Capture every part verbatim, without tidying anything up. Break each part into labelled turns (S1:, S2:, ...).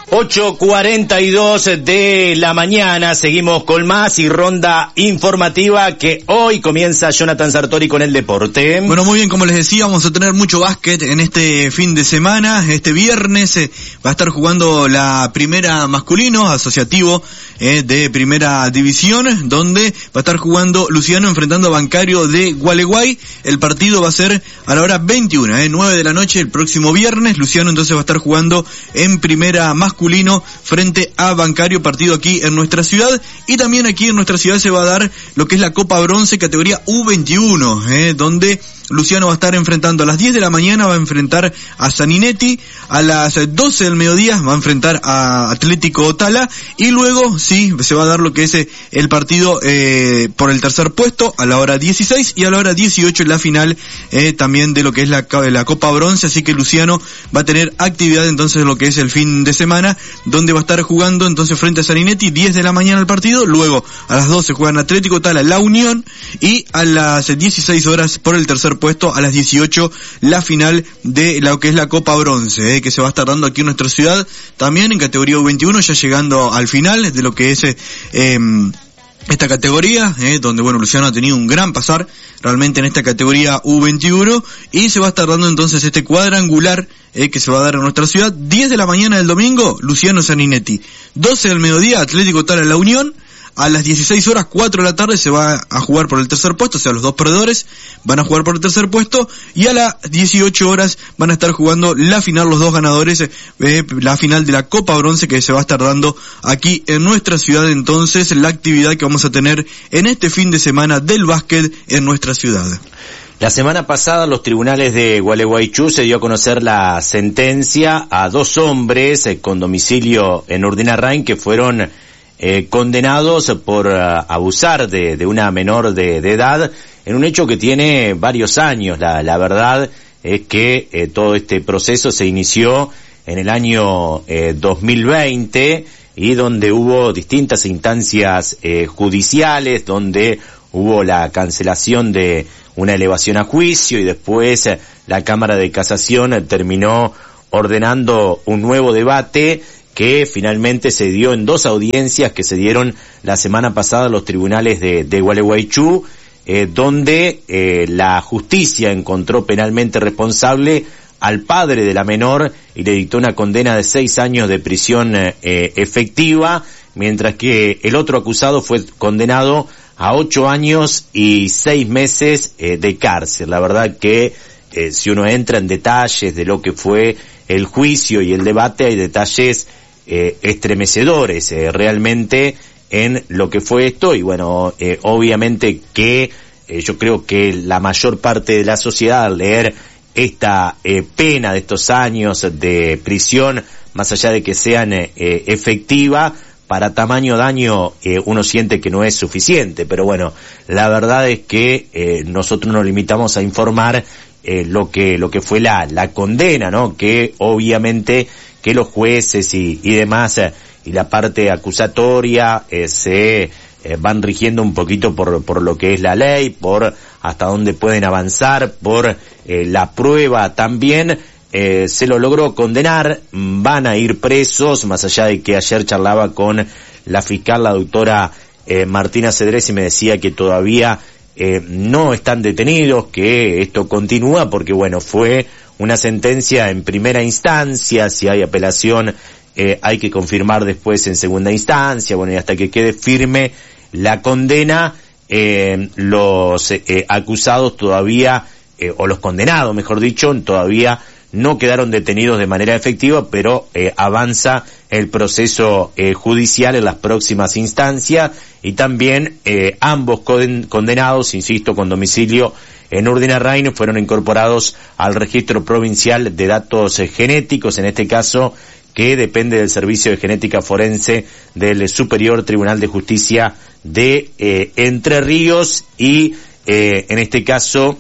S1: ocho cuarenta y dos de la mañana, seguimos con más y ronda informativa que hoy comienza Jonathan Sartori con el deporte.
S2: Bueno, muy bien, como les decía, vamos a tener mucho básquet en este fin de semana. Este viernes eh, va a estar jugando la primera masculino asociativo eh, de primera división, donde va a estar jugando Luciano enfrentando a Bancario de Gualeguay. El partido va a ser a la hora veintiuna, eh, nueve de la noche el próximo viernes. Luciano entonces va a estar jugando en primera masculino frente a Bancario, partido aquí en nuestra ciudad. Y también aquí en nuestra ciudad se va a dar lo que es la Copa Bronce categoría U veintiuno, eh, donde Luciano va a estar enfrentando a las diez de la mañana, va a enfrentar a Saninetti, a las doce del mediodía va a enfrentar a Atlético Otala, y luego sí se va a dar lo que es el partido eh, por el tercer puesto a la hora dieciséis y a la hora dieciocho la final eh, también de lo que es la, la Copa Bronce. Así que Luciano va a tener actividad entonces lo que es el fin de semana, donde va a estar jugando entonces frente a Saninetti, diez de la mañana el partido, luego a las doce juegan Atlético Otala, La Unión, y a las dieciséis horas por el tercer puesto, a las dieciocho la final de lo que es la Copa Bronce, eh, que se va a estar dando aquí en nuestra ciudad, también en categoría U veintiuno, ya llegando al final de lo que es eh, esta categoría, eh, donde bueno, Luciano ha tenido un gran pasar realmente en esta categoría U veintiuno, y se va a estar dando entonces este cuadrangular eh, que se va a dar en nuestra ciudad. Diez de la mañana del domingo, Luciano Saninetti, doce del mediodía, Atlético Otala, La Unión. A las dieciséis horas, cuatro de la tarde, se va a jugar por el tercer puesto, o sea, los dos perdedores van a jugar por el tercer puesto, y a las dieciocho horas van a estar jugando la final, los dos ganadores, eh, la final de la Copa Bronce, que se va a estar dando aquí en nuestra ciudad. Entonces, la actividad que vamos a tener en este fin de semana del básquet en nuestra ciudad.
S1: La semana pasada los tribunales de Gualeguaychú se dio a conocer la sentencia a dos hombres eh, con domicilio en Urdinarrain que fueron Eh, condenados por uh, abusar de, de una menor de, de edad en un hecho que tiene varios años. La, la verdad es que eh, todo este proceso se inició en el año eh, dos mil veinte, y donde hubo distintas instancias eh, judiciales, donde hubo la cancelación de una elevación a juicio, y después eh, la Cámara de Casación eh, terminó ordenando un nuevo debate que finalmente se dio en dos audiencias que se dieron la semana pasada en los tribunales de, de Gualeguaychú, eh, donde eh, la justicia encontró penalmente responsable al padre de la menor y le dictó una condena de seis años de prisión eh, efectiva, mientras que el otro acusado fue condenado a ocho años y seis meses eh, de cárcel. La verdad que eh, si uno entra en detalles de lo que fue el juicio y el debate, hay detalles Eh, estremecedores eh, realmente en lo que fue esto. Y bueno, eh, obviamente que eh, yo creo que la mayor parte de la sociedad, al leer esta eh, pena de estos años de prisión, más allá de que sean eh, eh, efectiva, para tamaño daño eh, uno siente que no es suficiente. Pero bueno, la verdad es que eh, nosotros nos limitamos a informar eh, lo que lo que fue la la condena, ¿no? Que obviamente que los jueces y, y demás eh, y la parte acusatoria eh, se eh, van rigiendo un poquito por por lo que es la ley, por hasta dónde pueden avanzar, por eh, la prueba también. Eh, se lo logró condenar, van a ir presos, más allá de que ayer charlaba con la fiscal, la doctora eh, Martina Cedrés, y me decía que todavía eh, no están detenidos, que esto continúa porque bueno, fue una sentencia en primera instancia. Si hay apelación eh, hay que confirmar después en segunda instancia, bueno, y hasta que quede firme la condena, eh, los eh, acusados todavía, eh, o los condenados mejor dicho, todavía no quedaron detenidos de manera efectiva, pero eh, avanza el proceso eh, judicial en las próximas instancias, y también eh, ambos condenados, insisto, con domicilio en Urdinarrain, fueron incorporados al registro provincial de datos eh, genéticos, en este caso que depende del Servicio de Genética Forense del Superior Tribunal de Justicia de eh, Entre Ríos. Y eh, en este caso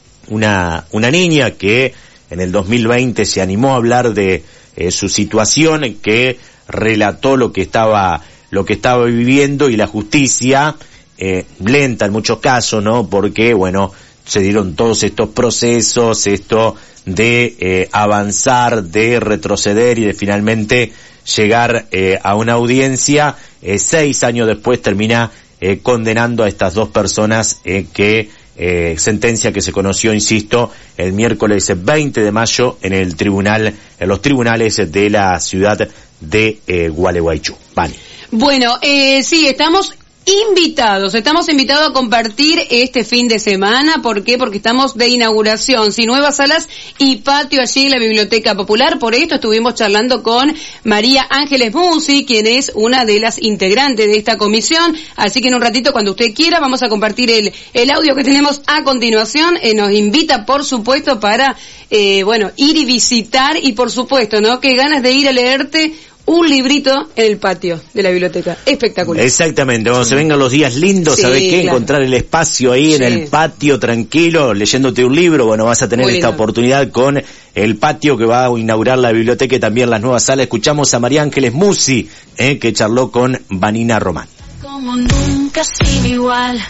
S1: una una niña que en el dos mil veinte se animó a hablar de eh, su situación, que relató lo que estaba lo que estaba viviendo, y la justicia eh, lenta en muchos casos, ¿no? Porque bueno, se dieron todos estos procesos, esto de eh, avanzar, de retroceder y de finalmente llegar eh, a una audiencia. Eh, seis años después termina eh, condenando a estas dos personas eh, que eh, sentencia que se conoció, insisto, el miércoles veinte de mayo en el tribunal, en los tribunales de la ciudad de eh, Gualeguaychú. Vale.
S3: Bueno, eh, sí, estamos invitados, estamos invitados a compartir este fin de semana. ¿Por qué? Porque estamos de inauguración, sí, nuevas salas y patio allí en la Biblioteca Popular. Por esto estuvimos charlando con María Ángeles Musi, quien es una de las integrantes de esta comisión. Así que en un ratito, cuando usted quiera, vamos a compartir el, el audio que tenemos a continuación. Eh, nos invita, por supuesto, para, eh, bueno, ir y visitar y, por supuesto, ¿no? Qué ganas de ir a leerte un librito en el patio de la biblioteca. Espectacular.
S1: Exactamente, cuando sí. se vengan los días lindos, sí, ¿sabes qué? Claro. Encontrar el espacio ahí sí. en el patio tranquilo, leyéndote un libro, bueno, vas a tener Muy esta lindo. oportunidad con el patio que va a inaugurar la biblioteca y también las nuevas salas. Escuchamos a María Ángeles Musi, eh, que charló con Vanina Román.
S4: Como nunca sin igual.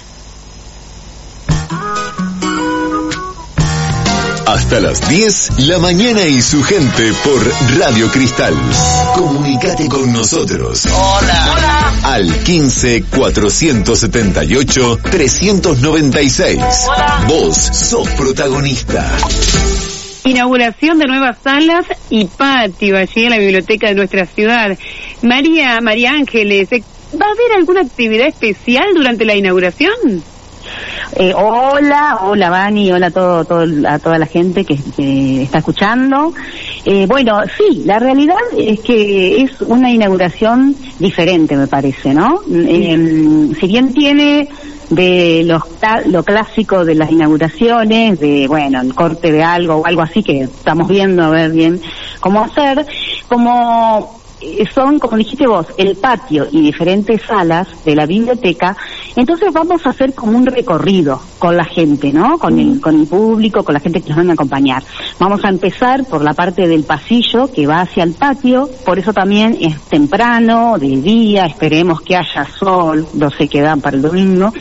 S5: Hasta las diez, la mañana y su gente por Radio Cristal. Comunicate con nosotros.
S4: Hola. Hola.
S5: Al quince, cuatrocientos setenta y ocho, trescientos noventa y seis.
S4: Hola.
S5: Vos sos protagonista.
S6: Inauguración de nuevas salas y patio allí en la biblioteca de nuestra ciudad. María, María Ángeles, ¿va a haber alguna actividad especial durante la inauguración?
S7: Eh, hola, hola Vani, hola a, todo, todo, a toda la gente que, que está escuchando. Eh, bueno, sí, la realidad es que es una inauguración diferente, me parece, ¿no? Eh, si bien tiene de los, lo clásico de las inauguraciones, de, bueno, el corte de algo o algo así que estamos viendo a ver bien cómo hacer, como son, como dijiste vos, el patio y diferentes salas de la biblioteca. Entonces vamos a hacer como un recorrido con la gente, ¿no? Con el, con el público, con la gente que nos van a acompañar. Vamos a empezar por la parte del pasillo que va hacia el patio, por eso también es temprano, de día, esperemos que haya sol, no sé qué dan para el domingo.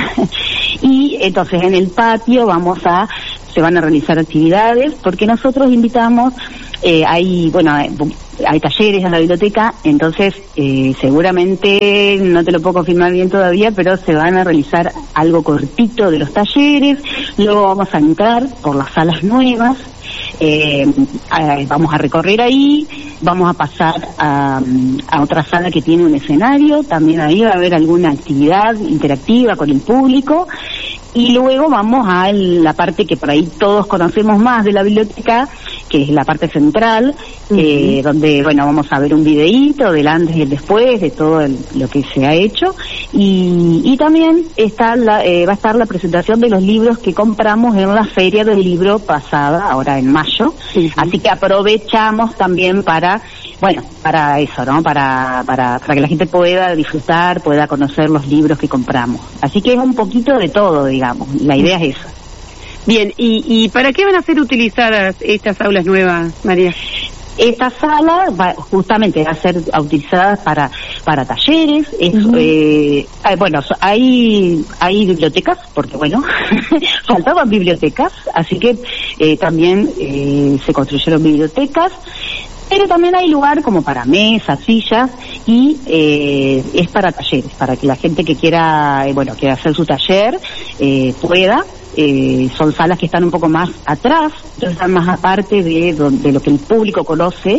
S7: Y entonces en el patio vamos a, se van a realizar actividades, porque nosotros invitamos, eh, hay, bueno, hay talleres en la biblioteca, entonces eh, seguramente, no te lo puedo confirmar bien todavía, pero se van a realizar algo cortito de los talleres, luego vamos a entrar por las salas nuevas, eh, a, vamos a recorrer ahí, vamos a pasar a, a otra sala que tiene un escenario, también ahí va a haber alguna actividad interactiva con el público, y luego vamos a la parte que por ahí todos conocemos más de la biblioteca, que es la parte central, uh-huh. eh, donde, bueno, vamos a ver un videíto del antes y el después de todo el, lo que se ha hecho, y, y también está la, eh, va a estar la presentación de los libros que compramos en la Feria del Libro pasada, ahora en mayo, uh-huh. así que aprovechamos también para, bueno, para eso, ¿no? Para, para, para que la gente pueda disfrutar, pueda conocer los libros que compramos. Así que es un poquito de todo, digamos. La idea es esa.
S6: Bien, ¿y, y para qué van a ser utilizadas estas aulas nuevas, María?
S7: Esta sala va, justamente va a ser utilizada para para talleres. Es, uh-huh. eh, bueno, hay hay bibliotecas, porque bueno, faltaban bibliotecas, así que eh, también eh, se construyeron bibliotecas. Pero también hay lugar como para mesas, sillas, y eh, es para talleres, para que la gente que quiera, eh, bueno, quiera hacer su taller, eh, pueda. Eh, son salas que están un poco más atrás, entonces están más aparte de, de lo que el público conoce.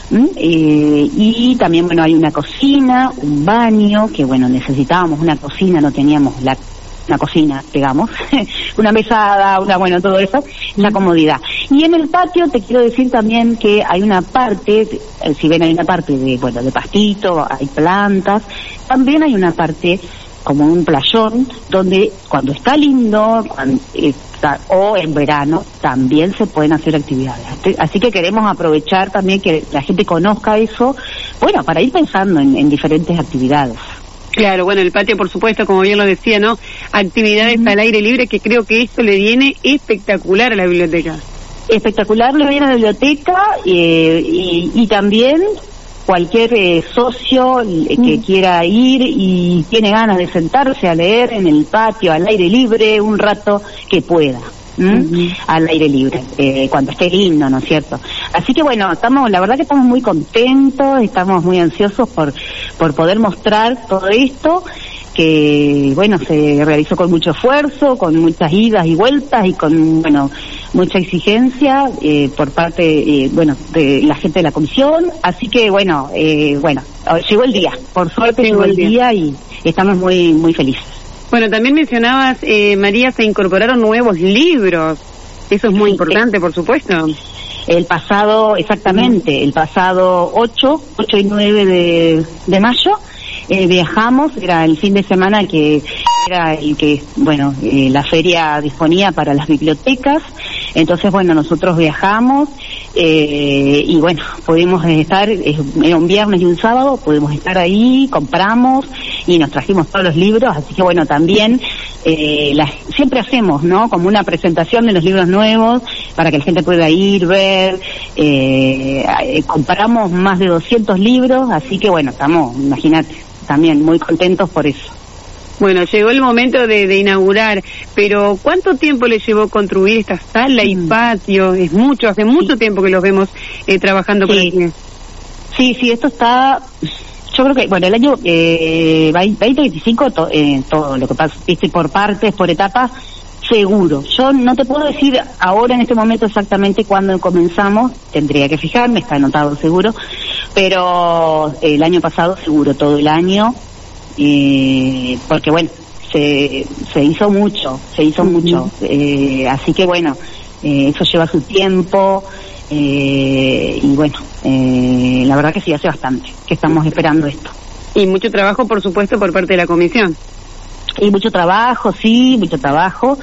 S7: Eh, y también, bueno, hay una cocina, un baño, que bueno, necesitábamos una cocina, no teníamos la una cocina, digamos, una mesada, una, bueno, todo eso, la comodidad. Y en el patio te quiero decir también que hay una parte, eh, si ven hay una parte de, bueno, de pastito, hay plantas, también hay una parte como un playón, donde cuando está lindo, cuando está, o en verano, también se pueden hacer actividades. Así que queremos aprovechar también que la gente conozca eso, bueno, para ir pensando en, en diferentes actividades.
S6: Claro, bueno, el patio, por supuesto, como bien lo decía, ¿no? Actividades mm. al aire libre, que creo que esto le viene espectacular a la biblioteca.
S7: Espectacular le viene a la biblioteca, eh, y, y también cualquier eh, socio eh, que mm. quiera ir y tiene ganas de sentarse a leer en el patio, al aire libre, un rato, que pueda. Uh-huh. Al aire libre, eh, cuando esté lindo, ¿no es cierto? Así que bueno, estamos, la verdad que estamos muy contentos, estamos muy ansiosos por, por poder mostrar todo esto, que bueno, se realizó con mucho esfuerzo, con muchas idas y vueltas y con, bueno, mucha exigencia eh, por parte, eh, bueno, de la gente de la comisión. Así que bueno, eh, bueno, llegó el día, por suerte llegó, llegó el día, día y estamos muy, muy felices.
S6: Bueno, también mencionabas, eh, María, se incorporaron nuevos libros. Eso es muy sí, importante, eh, por supuesto.
S7: El pasado, exactamente, el pasado ocho, ocho y nueve de, de mayo, eh, viajamos, era el fin de semana que era el que, bueno, eh, la feria disponía para las bibliotecas. Entonces, bueno, nosotros viajamos eh, y bueno, pudimos estar, era un viernes y un sábado, pudimos estar ahí, compramos y nos trajimos todos los libros, así que bueno, también eh, la, siempre hacemos, ¿no? Como una presentación de los libros nuevos para que la gente pueda ir, ver, eh, eh, compramos más de doscientos libros, así que bueno, estamos, imagínate, también muy contentos por eso.
S6: Bueno, llegó el momento de, de inaugurar, pero ¿cuánto tiempo le llevó construir esta sala y mm. patio? Es mucho, hace mucho sí. tiempo que los vemos eh, trabajando por
S7: sí.
S6: aquí.
S7: Sí, sí, esto está, yo creo que, bueno, el año eh, veinte veinticinco, to, eh, todo lo que pasa, viste, por partes, por etapas, seguro. Yo no te puedo decir ahora en este momento exactamente cuándo comenzamos, tendría que fijarme, está anotado seguro, pero el año pasado seguro, todo el año. Eh, porque bueno, se, se hizo mucho, se hizo uh-huh. mucho, eh, así que bueno, eh, eso lleva su tiempo, eh, y bueno, eh, la verdad que sí, hace bastante que estamos esperando esto.
S6: Y mucho trabajo, por supuesto, por parte de la comisión.
S7: Y mucho trabajo, sí, mucho trabajo,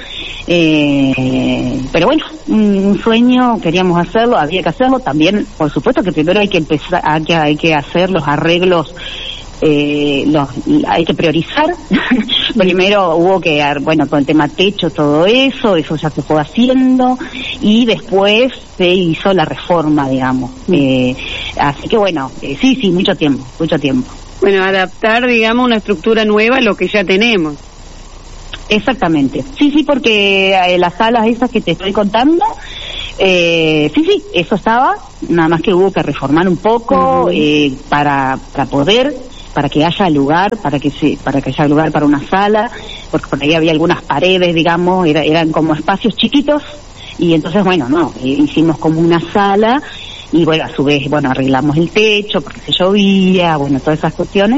S7: eh, pero bueno, un sueño, queríamos hacerlo, había que hacerlo, también, por supuesto que primero hay que empezar, hay que, hay que hacer los arreglos. Eh, los, hay que priorizar. Primero hubo que, bueno, con el tema techo, todo eso, eso ya se fue haciendo, y después se hizo la reforma, digamos. Eh, así que bueno, eh, sí, sí, mucho tiempo, mucho tiempo.
S6: Bueno, adaptar, digamos, una estructura nueva a lo que ya tenemos.
S7: Exactamente. Sí, sí, porque eh, las salas esas que te estoy contando, eh, sí, sí, eso estaba, nada más que hubo que reformar un poco, uh-huh. eh, para, para poder... para que haya lugar, para que se, para que haya lugar para una sala, porque por ahí había algunas paredes, digamos, era, eran como espacios chiquitos, y entonces, bueno, no, eh, hicimos como una sala, y bueno, a su vez, bueno, arreglamos el techo, porque se llovía, bueno, todas esas cuestiones,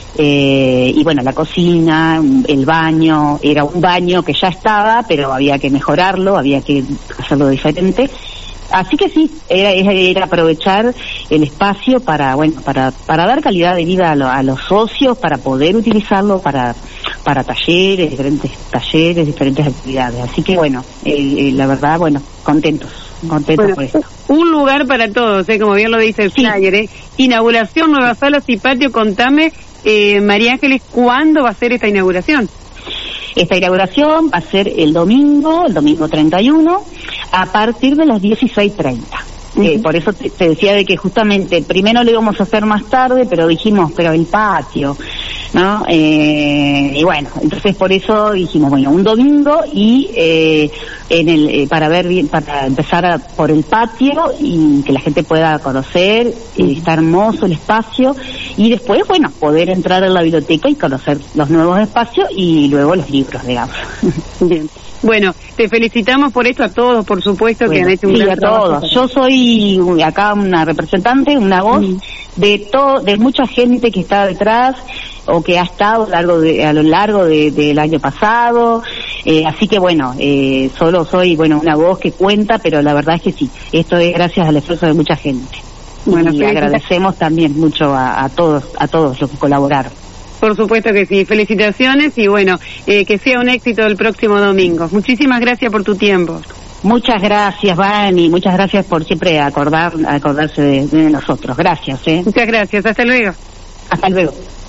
S7: eh, y bueno, la cocina, el baño, era un baño que ya estaba, pero había que mejorarlo, había que hacerlo diferente. Así que sí, era, era aprovechar el espacio para, bueno, para, para dar calidad de vida a, lo, a los socios, para poder utilizarlo para, para talleres, diferentes talleres, diferentes actividades. Así que bueno, eh, eh, la verdad, bueno, contentos, contentos bueno, por esto.
S6: Un lugar para todos, ¿eh? Como bien lo dice el flyer, ¿eh? Inauguración, nuevas salas y patio. Contame, eh, María Ángeles, ¿cuándo va a ser esta inauguración?
S7: Esta inauguración va a ser el domingo, el domingo treinta y uno, a partir de las dieciséis treinta. Uh-huh. Eh, por eso te, te decía de que justamente primero lo íbamos a hacer más tarde, pero dijimos, pero el patio, ¿no? Eh, y bueno, entonces por eso dijimos, bueno, un domingo y eh, en el eh, para ver bien, para empezar a, por el patio y que la gente pueda conocer, eh, está hermoso el espacio, y después, bueno, poder entrar a la biblioteca y conocer los nuevos espacios y luego los libros, digamos.
S6: Bien. Bueno, te felicitamos por esto a todos, por supuesto, bueno, que han hecho un
S7: sí,
S6: gran
S7: a todos. Yo soy acá una representante, una voz mm. de todo, de mucha gente que está detrás o que ha estado a lo largo de, a lo largo de, del año pasado, eh, así que bueno, eh, solo soy, bueno, una voz que cuenta, pero la verdad es que sí, esto es gracias al esfuerzo de mucha gente. Bueno, y agradecemos también mucho a, a todos, a todos los que colaboraron.
S6: Por supuesto que sí, felicitaciones y bueno, eh, que sea un éxito el próximo domingo. Muchísimas gracias por tu tiempo.
S7: Muchas gracias, Vani, muchas gracias por siempre acordar, acordarse de, de nosotros. Gracias, ¿eh?
S6: Muchas gracias, hasta luego.
S7: Hasta luego.